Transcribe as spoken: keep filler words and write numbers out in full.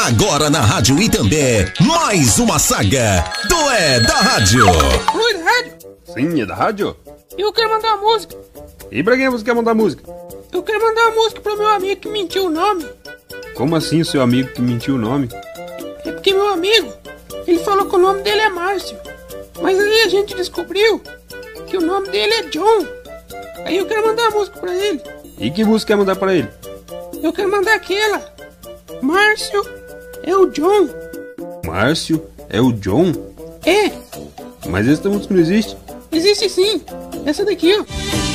Agora na Rádio Itambé, mais uma saga do É da Rádio. Oi, da rádio? Sim, é da rádio? Eu quero mandar uma música. E pra quem você quer mandar música? Eu quero mandar uma música pro meu amigo que mentiu o nome. Como assim o seu amigo que mentiu o nome? É porque meu amigo, ele falou que o nome dele é Márcio. Mas aí a gente descobriu que o nome dele é John. Aí eu quero mandar uma música pra ele. E que música quer mandar pra ele? Eu quero mandar aquela. Márcio é o John. Márcio é o John? É, Mas essa música não existe. existe sim. Essa daqui, ó.